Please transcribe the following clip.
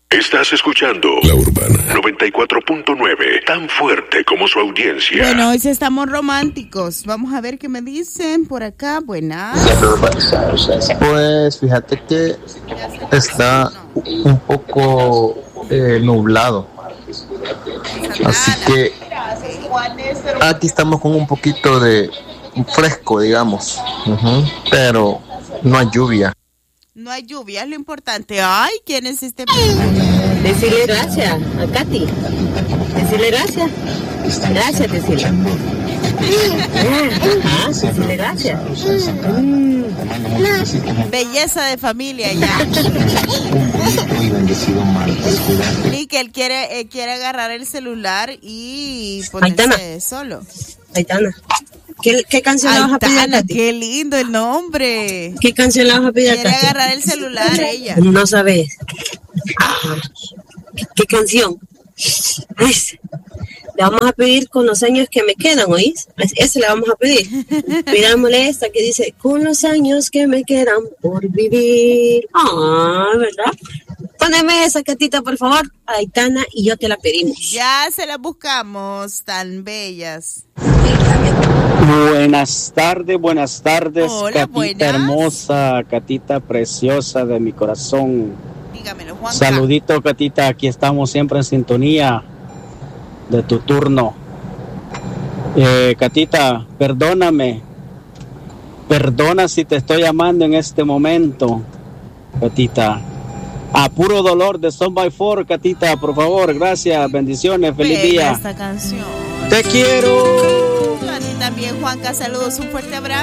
Estás escuchando La Urbana 94.9, tan fuerte como su audiencia. Bueno, hoy sí estamos románticos. Vamos a ver qué me dicen por acá. Buenas. Pues fíjate que está un poco nublado. Así que aquí estamos con un poquito de fresco, digamos. Pero no hay lluvia. No hay lluvia, es lo importante. Ay, ¿quién es este? Decirle gracias a Katy. Decirle gracias. Gracias, decirle. Decirle gracias. Belleza de familia ya. Y que él quiere agarrar el celular y ponerse Aitana. Solo. Aitana. ¿Qué canción le vas a pedir a Katy? Qué lindo el nombre. ¿Qué canción le vas a pedir a Katy? Quiere agarrar el celular ella. No sabes. ¿Qué canción? Le vamos a pedir Con los años que me quedan, ¿oís? Ese le vamos a pedir. Pidámosle esta que dice Con los años que me quedan por vivir. ¿Verdad? Poneme esa, Catita, por favor, Aitana, y yo te la pedimos. Ya se la buscamos, tan bellas. Buenas tardes. Hola, Catita buenas. hermosa, Catita preciosa de mi corazón. Dígamelo, Juanca. Saludito, Catita, aquí estamos siempre en sintonía de tu turno. Catita, perdóname. Perdona si te estoy llamando en este momento, Catita. A puro dolor de Son by Four, Catita, por favor, gracias, bendiciones, feliz día. Esta canción. Te quiero. A ti también, Juanca, saludos, un fuerte abrazo.